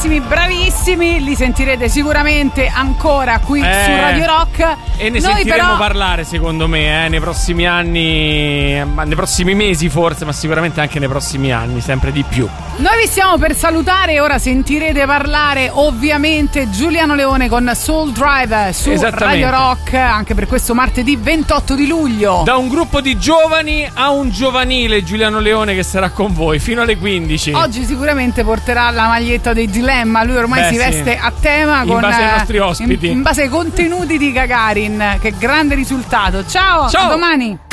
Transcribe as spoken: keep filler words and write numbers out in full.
bravissimi, bravissimi. Li sentirete sicuramente ancora qui eh, su Radio Rock. E ne Noi sentiremo però... parlare, secondo me, eh, nei prossimi anni, nei prossimi mesi forse, ma sicuramente anche nei prossimi anni, sempre di più. Noi vi stiamo per salutare e ora sentirete parlare ovviamente Giuliano Leone con Soul Drive su Radio Rock, anche per questo martedì ventotto di luglio. Da un gruppo di giovani a un giovanile Giuliano Leone che sarà con voi fino alle quindici. Oggi sicuramente porterà la maglietta dei Dilemma, lui ormai Beh, si veste sì. a tema in con, base ai nostri ospiti, in, in base ai contenuti di Gagarin. Che grande risultato. Ciao, Ciao. A domani.